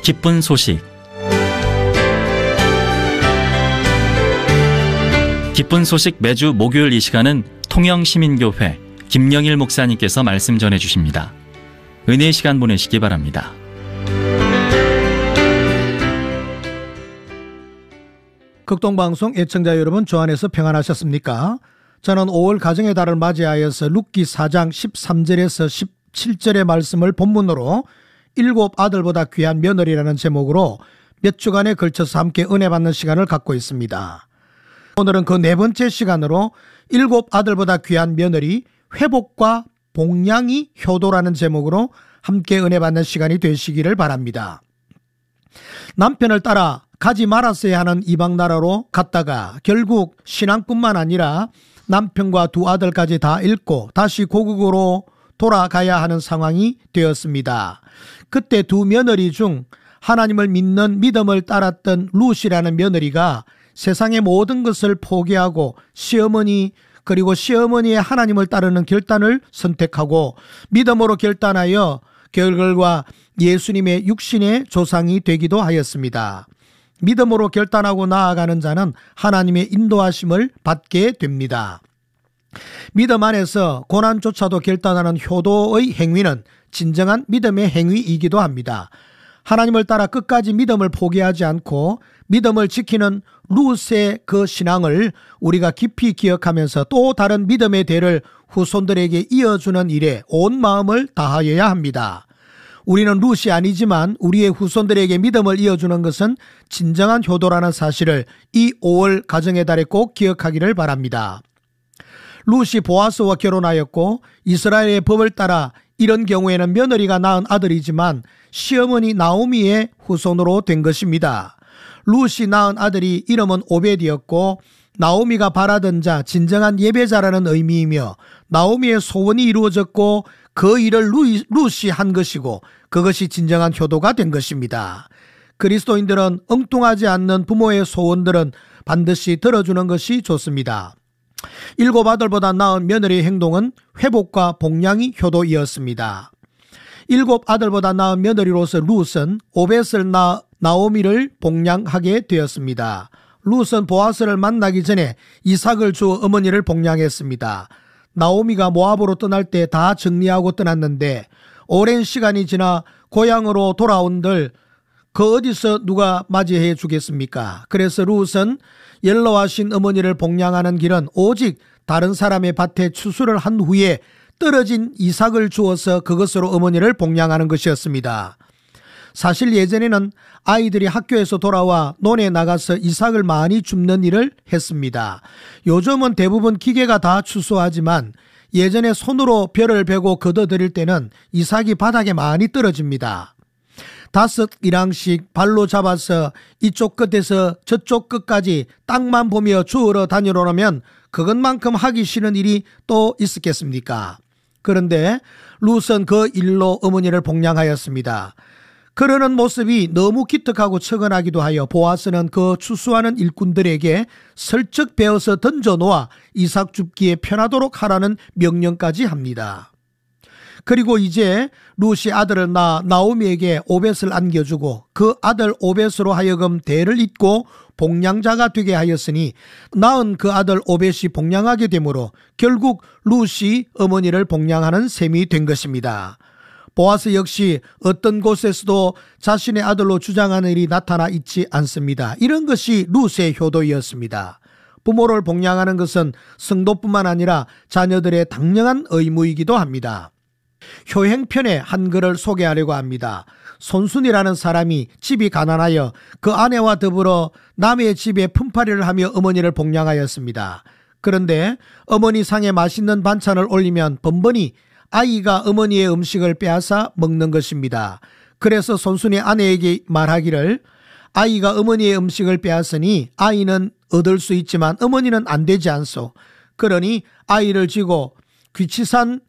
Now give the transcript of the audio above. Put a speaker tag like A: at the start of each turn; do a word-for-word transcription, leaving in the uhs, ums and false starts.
A: 기쁜 소식. 기쁜 소식 매주 목요일 이 시간은 통영시민교회 김영일 목사님께서 말씀 전해주십니다. 은혜의 시간 보내시기 바랍니다.
B: 극동방송 애청자 여러분, 주 안에서 평안하셨습니까? 저는 오월 가정의 달을 맞이하여서 룻기 사 장 십삼 절에서 십칠 절의 말씀을 본문으로 일곱 아들보다 귀한 며느리라는 제목으로 몇 주간에 걸쳐서 함께 은혜 받는 시간을 갖고 있습니다. 오늘은 그 네 번째 시간으로 일곱 아들보다 귀한 며느리, 회복과 복량이 효도라는 제목으로 함께 은혜 받는 시간이 되시기를 바랍니다. 남편을 따라 가지 말았어야 하는 이방 나라로 갔다가 결국 신앙뿐만 아니라 남편과 두 아들까지 다 잃고 다시 고국으로 돌아가야 하는 상황이 되었습니다. 그때 두 며느리 중 하나님을 믿는 믿음을 따랐던 룻이라는 며느리가 세상의 모든 것을 포기하고 시어머니 그리고 시어머니의 하나님을 따르는 결단을 선택하고 믿음으로 결단하여 결과 예수님의 육신의 조상이 되기도 하였습니다. 믿음으로 결단하고 나아가는 자는 하나님의 인도하심을 받게 됩니다. 믿음 안에서 고난조차도 결단하는 효도의 행위는 진정한 믿음의 행위이기도 합니다. 하나님을 따라 끝까지 믿음을 포기하지 않고 믿음을 지키는 룻의 그 신앙을 우리가 깊이 기억하면서 또 다른 믿음의 대를 후손들에게 이어주는 일에 온 마음을 다하여야 합니다. 우리는 룻이 아니지만 우리의 후손들에게 믿음을 이어주는 것은 진정한 효도라는 사실을 이 오월 가정의 달에 꼭 기억하기를 바랍니다. 룻이 보아스와 결혼하였고 이스라엘의 법을 따라 이런 경우에는 며느리가 낳은 아들이지만 시어머니 나오미의 후손으로 된 것입니다. 룻이 낳은 아들이 이름은 오벳이었고 나오미가 바라던 자, 진정한 예배자라는 의미이며 나오미의 소원이 이루어졌고 그 일을 룻이 한 것이고 그것이 진정한 효도가 된 것입니다. 그리스도인들은 엉뚱하지 않는 부모의 소원들은 반드시 들어주는 것이 좋습니다. 일곱 아들보다 나은 며느리의 행동은 회복과 복량이 효도이었습니다. 일곱 아들보다 나은 며느리로서 룻은 오벳을 낳아 나오미를 복량하게 되었습니다. 룻은 보아스를 만나기 전에 이삭을 주어 어머니를 복량했습니다. 나오미가 모압으로 떠날 때 다 정리하고 떠났는데 오랜 시간이 지나 고향으로 돌아온들 그 어디서 누가 맞이해 주겠습니까? 그래서 룻은 연로하신 어머니를 복량하는 길은 오직 다른 사람의 밭에 추수를 한 후에 떨어진 이삭을 주어서 그것으로 어머니를 복량하는 것이었습니다. 사실 예전에는 아이들이 학교에서 돌아와 논에 나가서 이삭을 많이 줍는 일을 했습니다. 요즘은 대부분 기계가 다 추수하지만 예전에 손으로 벼를 베고 걷어들일 때는 이삭이 바닥에 많이 떨어집니다. 다섯 일항씩 발로 잡아서 이쪽 끝에서 저쪽 끝까지 땅만 보며 주우러 다니려면 그것만큼 하기 싫은 일이 또 있었겠습니까? 그런데 룻은 그 일로 어머니를 복량하였습니다. 그러는 모습이 너무 기특하고 측은하기도 하여 보아스는 그 추수하는 일꾼들에게 슬쩍 베어서 던져놓아 이삭 줍기에 편하도록 하라는 명령까지 합니다. 그리고 이제 룻이 아들을 낳아 나오미에게 오벳을 안겨주고 그 아들 오벳으로 하여금 대를 잇고 복량자가 되게 하였으니 낳은 그 아들 오벳이 복량하게 되므로 결국 룻이 어머니를 복량하는 셈이 된 것입니다. 보아스 역시 어떤 곳에서도 자신의 아들로 주장하는 일이 나타나 있지 않습니다. 이런 것이 룻의 효도였습니다. 부모를 복량하는 것은 성도뿐만 아니라 자녀들의 당연한 의무이기도 합니다. 효행편의 한 글을 소개하려고 합니다. 손순이라는 사람이 집이 가난하여 그 아내와 더불어 남의 집에 품팔이를 하며 어머니를 복량하였습니다. 그런데 어머니 상에 맛있는 반찬을 올리면 번번이 아이가 어머니의 음식을 빼앗아 먹는 것입니다. 그래서 손순이 아내에게 말하기를 아이가 어머니의 음식을 빼앗으니 아이는 얻을 수 있지만 어머니는 안 되지 않소. 그러니 아이를 쥐고 귀치산